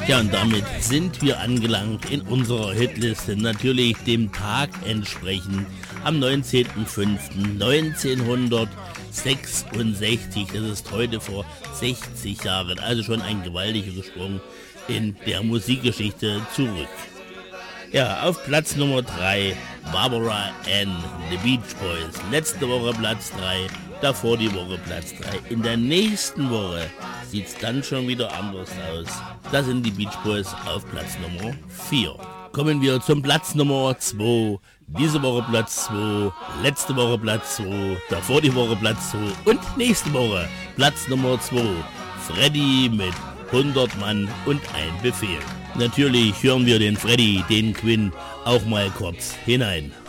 Ja, und damit sind wir angelangt in unserer Hitliste, natürlich dem Tag entsprechend, am 19.05.1966, das ist heute vor 60 Jahren, also schon ein gewaltiger Sprung in der Musikgeschichte zurück. Ja, auf Platz Nummer 3, Barbara Ann, The Beach Boys, letzte Woche Platz 3, davor die Woche Platz 3. In der nächsten Woche sieht es dann schon wieder anders aus. Da sind die Beach Boys auf Platz Nummer 4. Kommen wir zum Platz Nummer 2. Diese Woche Platz 2, letzte Woche Platz 2, davor die Woche Platz 2 und nächste Woche Platz Nummer 2. Freddy mit 100 Mann und ein Befehl. Natürlich hören wir den Freddy, den Quinn, auch mal kurz hinein.